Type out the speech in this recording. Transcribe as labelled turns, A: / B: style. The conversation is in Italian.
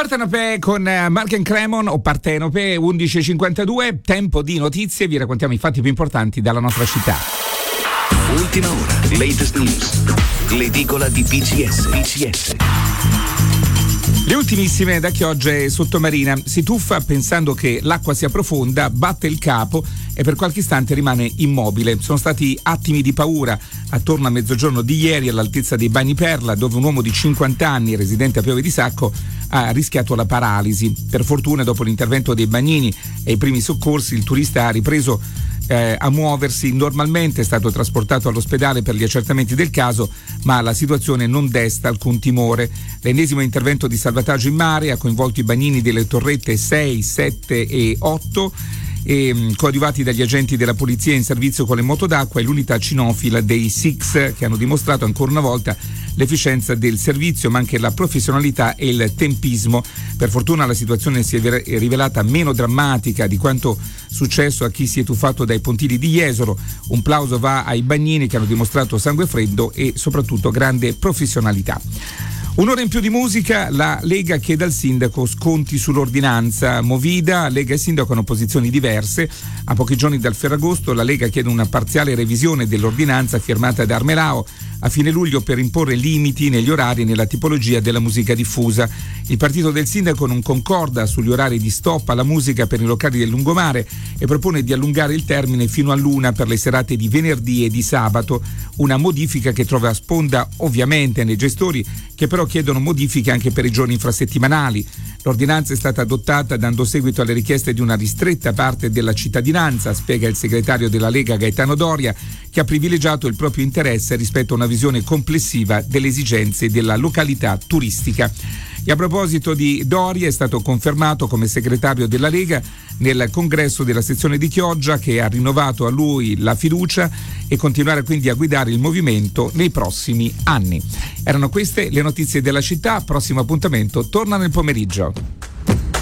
A: Partenope con Mark and Cremon o Partenope 11:52, tempo di notizie, vi raccontiamo i fatti più importanti dalla nostra città.
B: Ultima ora, latest news, l'edicola di PCS.
A: Le ultimissime da Chioggia e Sottomarina. Si tuffa pensando che l'acqua sia profonda, batte il capo e per qualche istante rimane immobile. Sono stati attimi di paura attorno a mezzogiorno di ieri all'altezza dei Bagni Perla, dove un uomo di 50 anni, residente a Pieve di Sacco, ha rischiato la paralisi. Per fortuna, dopo l'intervento dei bagnini e i primi soccorsi, il turista ha ripreso a muoversi normalmente, è stato trasportato all'ospedale per gli accertamenti del caso, ma la situazione non desta alcun timore. L'ennesimo intervento di salvataggio in mare ha coinvolto i bagnini delle torrette 6, 7 e 8 coadiuvati dagli agenti della polizia in servizio con le moto d'acqua e l'unità cinofila dei SIX, che hanno dimostrato ancora una volta l'efficienza del servizio, ma anche la professionalità e il tempismo. Per fortuna la situazione si è rivelata meno drammatica di quanto successo a chi si è tuffato dai pontili di Jesolo. Un plauso va ai bagnini che hanno dimostrato sangue freddo e soprattutto grande professionalità. Un'ora in più di musica, la Lega chiede al sindaco sconti sull'ordinanza. Movida, Lega e sindaco hanno posizioni diverse. A pochi giorni dal Ferragosto la Lega chiede una parziale revisione dell'ordinanza firmata da Armelao a fine luglio per imporre limiti negli orari e nella tipologia della musica diffusa. Il partito del sindaco non concorda sugli orari di stop alla musica per i locali del lungomare e propone di allungare il termine fino all'1 per le serate di venerdì e di sabato, una modifica che trova sponda ovviamente nei gestori, che però chiedono modifiche anche per i giorni infrasettimanali. L'ordinanza è stata adottata dando seguito alle richieste di una ristretta parte della cittadinanza, spiega il segretario della Lega Gaetano Doria, che ha privilegiato il proprio interesse rispetto a una visione complessiva delle esigenze della località turistica. E a proposito di Doria, è stato confermato come segretario della Lega nel congresso della sezione di Chioggia, che ha rinnovato a lui la fiducia e continuerà quindi a guidare il movimento nei prossimi anni. Erano queste le notizie della città. Prossimo appuntamento torna nel pomeriggio.